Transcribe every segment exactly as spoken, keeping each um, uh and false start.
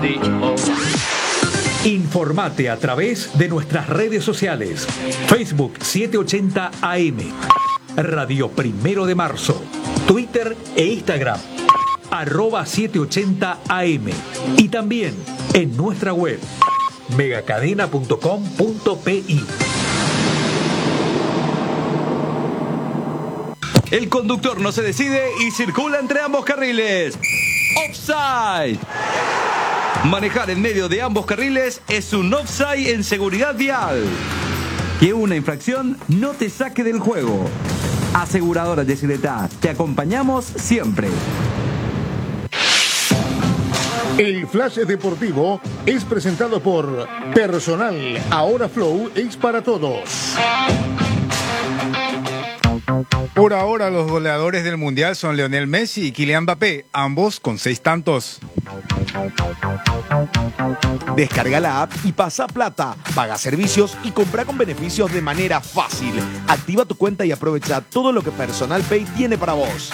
Informate a través de nuestras redes sociales. Facebook setecientos ochenta A M, Radio Primero de Marzo, Twitter e Instagram, arroba setecientos ochenta A M, y también en nuestra web, megacadena punto com punto pi. El conductor no se decide y circula entre ambos carriles. Offside. Manejar en medio de ambos carriles es un offside en seguridad vial. Que una infracción no te saque del juego. Aseguradora Yesileta, te acompañamos siempre. El Flash Deportivo es presentado por Personal. Ahora Flow es para todos. Por ahora los goleadores del Mundial son Lionel Messi y Kylian Mbappé, ambos con seis tantos. Descarga la app y pasa plata, paga servicios y compra con beneficios de manera fácil. Activa tu cuenta y aprovecha todo lo que Personal Pay tiene para vos.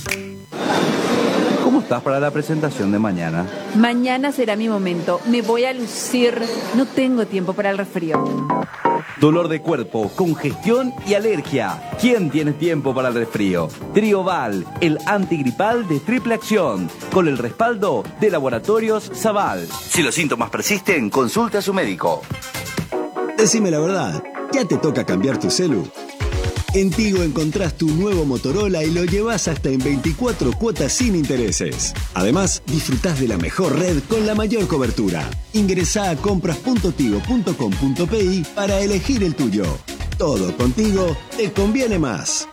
¿Cómo estás para la presentación de mañana? Mañana será mi momento. Me voy a lucir. No tengo tiempo para el resfrío. Dolor de cuerpo, congestión y alergia. ¿Quién tiene tiempo para el resfrío? Trioval, el antigripal de triple acción, con el respaldo de Laboratorios Zaval. Si los síntomas persisten, consulte a su médico. Decime la verdad, ¿ya te toca cambiar tu celu? En Tigo encontrás tu nuevo Motorola y lo llevas hasta en veinticuatro cuotas sin intereses. Además, disfrutás de la mejor red con la mayor cobertura. Ingresá a compras punto tigo punto com punto pi para elegir el tuyo. Todo contigo te conviene más.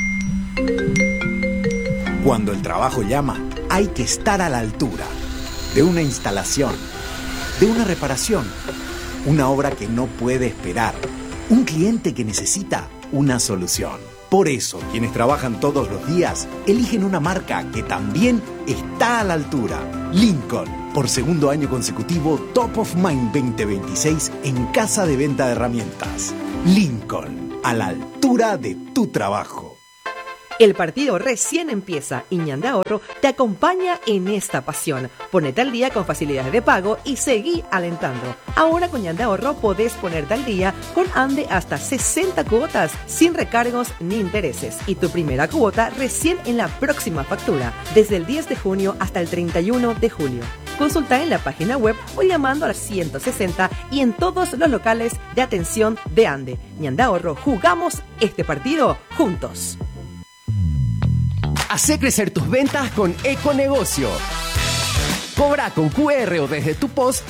Cuando el trabajo llama, hay que estar a la altura. De una instalación, de una reparación, una obra que no puede esperar, un cliente que necesita una solución. Por eso, quienes trabajan todos los días eligen una marca que también está a la altura. Lincoln, por segundo año consecutivo, Top of Mind veinte veintiséis en Casa de Venta de Herramientas. Lincoln, a la altura de tu trabajo. El partido recién empieza y Ñan de Ahorro te acompaña en esta pasión. Ponete al día con facilidades de pago y seguí alentando. Ahora con Ñan de Ahorro podés ponerte al día con Ande hasta sesenta cuotas sin recargos ni intereses. Y tu primera cuota recién en la próxima factura, desde el diez de junio hasta el treinta y uno de julio. Consulta en la página web o llamando al ciento sesenta y en todos los locales de atención de Ande. Ñan de Ahorro, jugamos este partido juntos. Hacé crecer tus ventas con Econegocio. Cobra con Q R o desde tu post